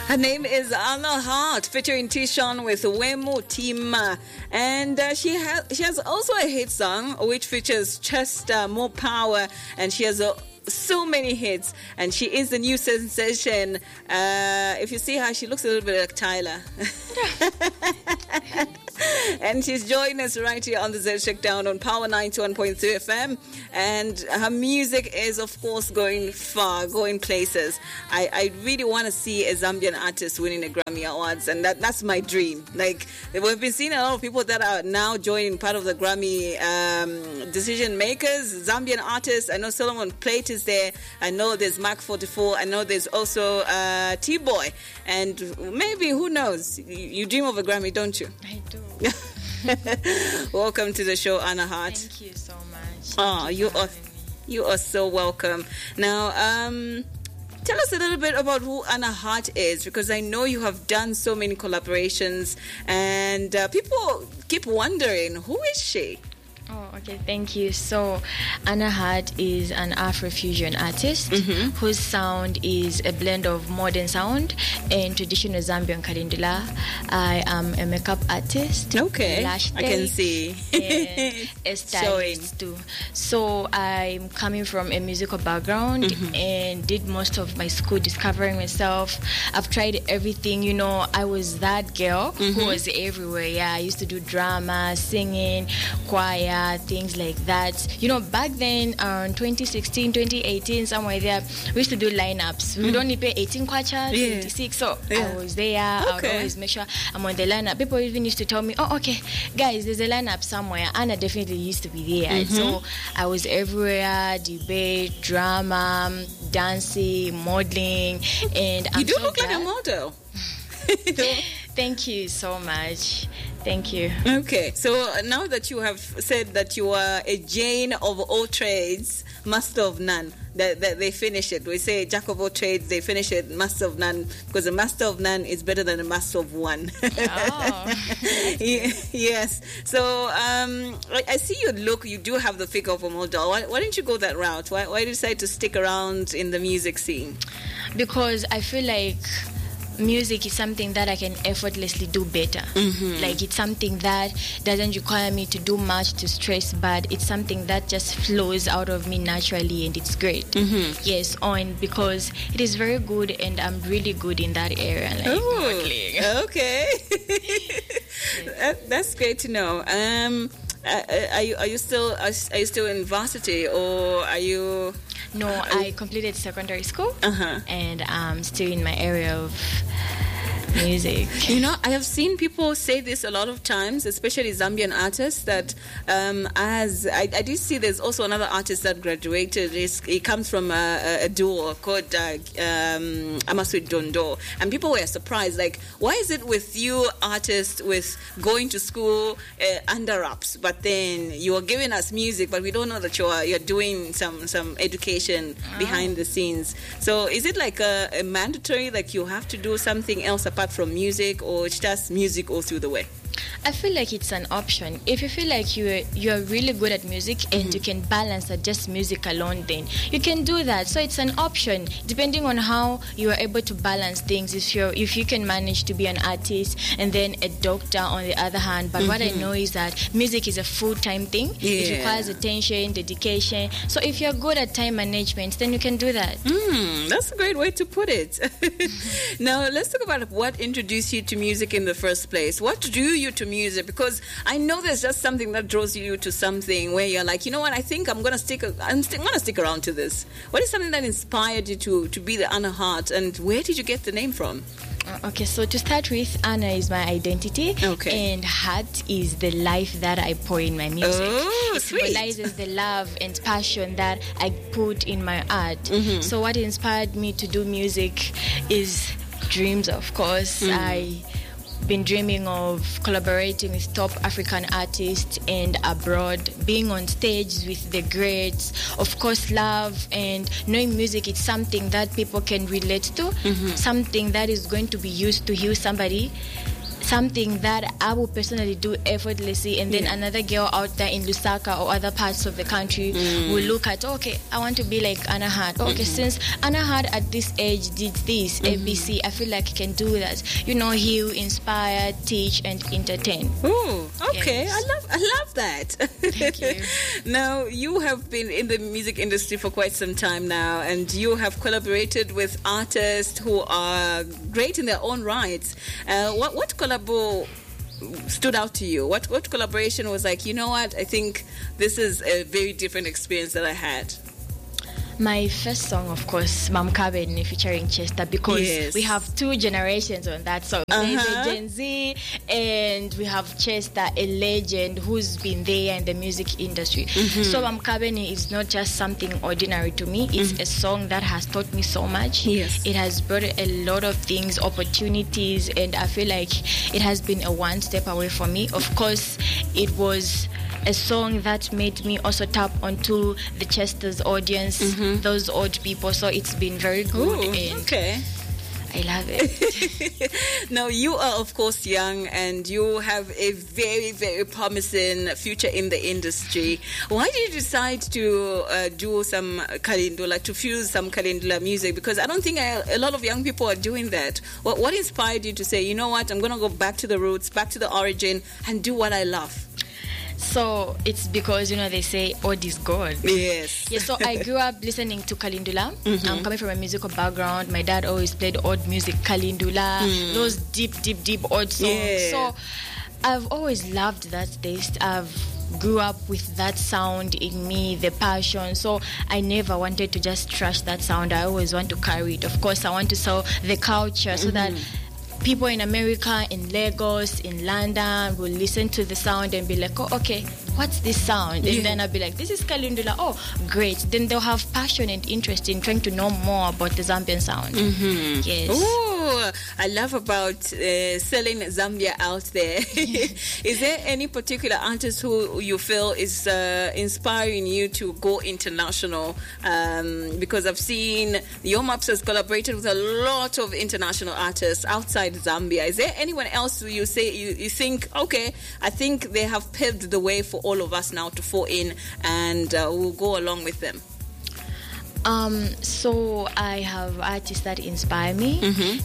Her name is Anna Hart, featuring Tishon with Wemo Tima. And she has also a hit song which features just more power, and she has so many hits, and she is the new sensation. If you see her, she looks a little bit like Tyler. And she's joining us right here on the Z Shakedown on Power 91.3 FM. And her music is, of course, going far, going places. I really want to see a Zambian artist winning a Grammy Awards, and that's my dream. Like, we've been seeing a lot of people that are now joining part of the Grammy decision makers, Zambian artists. I know Solomon Plate is there. I know there's Mark 44. I know there's also T-Boy. And maybe, who knows? You dream of a Grammy, don't you? I do. Welcome to the show, Anna Hart. Thank you so much. Oh, you are so welcome. Now, tell us a little bit about who Anna Hart is, because I know you have done so many collaborations, and people keep wondering, who is she? Oh, okay, thank you. So, Anna Hart is an Afrofusion artist whose sound is a blend of modern sound and traditional Zambian Karindula. I am a makeup artist. Okay, lash I can see. And a stylist too. So, I'm coming from a musical background and did most of my school discovering myself. I've tried everything. You know, I was that girl who was everywhere. Yeah, I used to do drama, singing, choir, things like that. You know, back then, 2016, 2018, somewhere there, we used to do lineups. We would only pay 18 kwacha, 26. So I was there. I would always make sure I'm on the lineup. People even used to tell me, oh, okay, guys, there's a lineup somewhere. Anna definitely used to be there. So I was everywhere, debate, drama, dancing, modeling. And you do look like a model. Thank you so much. Thank you. Okay, so now that you have said that you are a Jane of all trades, master of none, that they finish it. We say jack of all trades, they finish it master of none, because a master of none is better than a master of one. Oh. Yes. So I see you do have the figure of a model. Why didn't you go that route? Why did you decide to stick around in the music scene? Because I feel like music is something that I can effortlessly do better. Like, it's something that doesn't require me to do much to stress, but it's something that just flows out of me naturally, and it's great. Yes, because it is very good, and I'm really good in that area. Like, modeling. Okay. That's great to know. Are you still in varsity, or are you? No, I completed secondary school, and I'm still in my area of music. You know, I have seen people say this a lot of times, especially Zambian artists, that as I did see, there's also another artist that graduated. He comes from a duo called Amasweet Dondo, and people were surprised, like, why is it with you artists with going to school under wraps, but then you are giving us music, but we don't know that you're doing some education behind the scenes. So is it like a mandatory, like you have to do something else apart from music, or it's just music all through the way? I feel like it's an option. If you feel like you're really good at music and you can balance at just music alone, then you can do that. So it's an option depending on how you are able to balance things. If you can manage to be an artist and then a doctor on the other hand. But what I know is that music is a full-time thing. It requires attention, dedication. So if you're good at time management, then you can do that. That's a great way to put it. Now let's talk about what introduced you to music in the first place. What drew you to music? Because I know there's just something that draws you to something where you're like, you know what, I think I'm gonna stick around to this. What is something that inspired you to be the Anna Hart, and where did you get the name from? Okay, so to start with, Anna is my identity, and Hart is the life that I pour in my music. It symbolizes the love and passion that I put in my art. So what inspired me to do music is dreams, of course. I've been dreaming of collaborating with top African artists and abroad, being on stage with the greats. Of course, love and knowing music is something that people can relate to, something that is going to be used to heal somebody. something that I will personally do effortlessly, and then another girl out there in Lusaka or other parts of the country will look at, okay, I want to be like Anna Hart. Okay, since Anna Hart at this age did this, ABC, I feel like I can do that. You know, heal, inspire, teach, and entertain. Oh, okay. Yes. I love that. Thank you. Now, you have been in the music industry for quite some time now, and you have collaborated with artists who are great in their own rights. What collabo stood out to you? What collaboration was like, you know what, I think this is a very different experience that I had? My first song, of course, Mam Kabeni featuring Chester, because we have two generations on that song. There's a Gen Z, and we have Chester, a legend who's been there in the music industry. So Mam Kabeni is not just something ordinary to me. It's a song that has taught me so much. Yes. It has brought a lot of things, opportunities, and I feel like it has been a one step away from me. Of course, it was a song that made me also tap onto the Chester's audience, those old people. So it's been very good. Ooh, okay. I love it. Now, you are, of course, young, and you have a very, very promising future in the industry. Why did you decide to do some Kalindula, to fuse some Kalindula music? Because I don't think a lot of young people are doing that. What inspired you to say, you know what, I'm going to go back to the roots, back to the origin, and do what I love? So it's because, you know, they say odd is God. Yes. Yeah, so I grew up listening to Kalindula. I'm coming from a musical background. My dad always played odd music, Kalindula, those deep odd songs. Yeah. So I've always loved that taste. I've grew up with that sound in me, the passion. So I never wanted to just trash that sound. I always want to carry it. Of course, I want to sell the culture so that people in America, in Lagos, in London will listen to the sound and be like, oh, okay, what's this sound? And then I'll be like, this is Kalindula. Oh, great. Then they'll have passion and interest in trying to know more about the Zambian sound. Yes. Oh, I love about selling Zambia out there. Is there any particular artist who you feel is inspiring you to go international? Because I've seen Yo Maps has collaborated with a lot of international artists outside Zambia. Is there anyone else who you say you think, okay, I think they have paved the way for all of us now to fall in, and we'll go along with them? So I have artists that inspire me,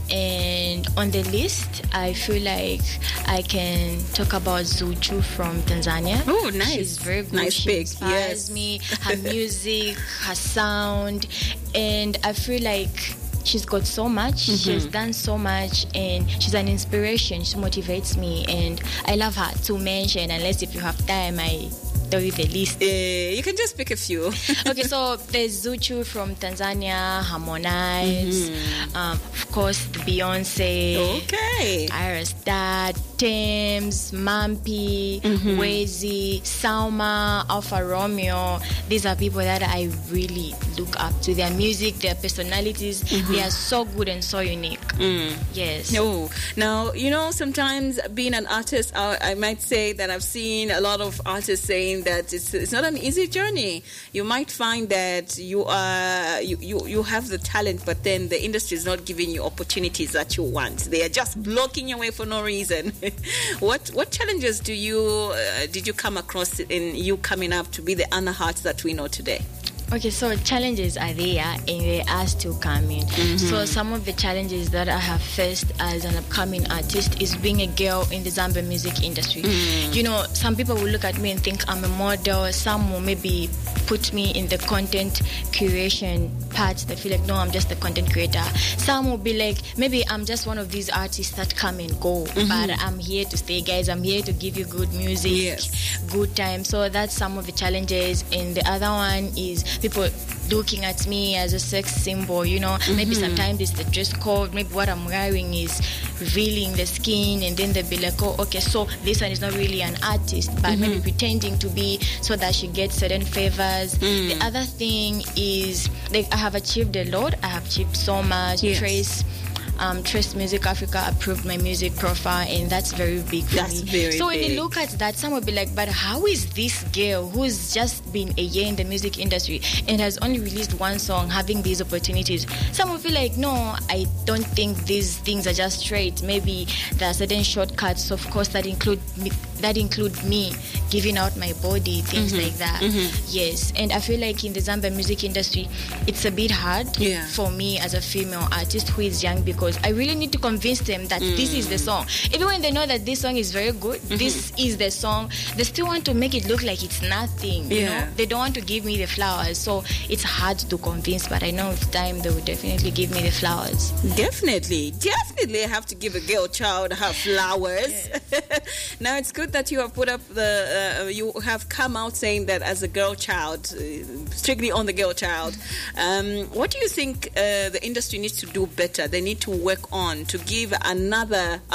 and on the list I feel like I can talk about Zuchu from Tanzania. Oh, nice. She's very good. Nice, she big. inspires me, her music, her sound, and I feel like she's got so much, she's done so much, and she's an inspiration. She motivates me, and I love her to mention, unless if you have time I tell you the list. You can just pick a few. Okay, so there's Zuchu from Tanzania, Harmonize, of course the Beyonce, Okay, Ira Star, Thames, Mampi, Wezi, Salma, Alpha Romeo. These are people that I really look up to. Their music, their personalities, they are so good and so unique. Yes. No. Now, you know, sometimes being an artist, I might say that I've seen a lot of artists saying that it's not an easy journey. You might find that you have the talent, but then the industry is not giving you opportunities that you want. They are just blocking your way for no reason. What challenges did you come across in you coming up to be the Anna Hart that we know today? Okay, so challenges are there and they are still coming. So some of the challenges that I have faced as an upcoming artist is being a girl in the Zambian music industry. You know, some people will look at me and think I'm a model. Some will maybe put me in the content curation part. They feel like, no, I'm just a content creator. Some will be like, maybe I'm just one of these artists that come and go, but I'm here to stay, guys. I'm here to give you good music, good time. So that's some of the challenges. And the other one is people looking at me as a sex symbol, you know. Maybe sometimes it's the dress code, maybe what I'm wearing is revealing the skin, and then they'll be like, oh, okay, so this one is not really an artist, but maybe pretending to be so that she gets certain favors. The other thing is, like, I have achieved a lot. I have achieved so much. Trace Trust Music Africa approved my music profile, and that's very big for me. So when you look at that, some will be like, but how is this girl who's just been a year in the music industry and has only released one song having these opportunities? Some will feel like, no, I don't think these things are just straight. Maybe there are certain shortcuts, of course, that include me giving out my body, things like that. Yes, and I feel like in the Zambia music industry, it's a bit hard for me as a female artist who is young, because I really need to convince them that this is the song. Even when they know that this song is very good, this is the song, they still want to make it look like it's nothing. You know, they don't want to give me the flowers. So it's hard to convince, but I know with time they will definitely give me the flowers. Definitely have to give a girl child her flowers. Yes. Now it's good that you have put up you have come out saying that as a girl child, strictly on the girl child. What do you think the industry needs to do better? They need to work on to give another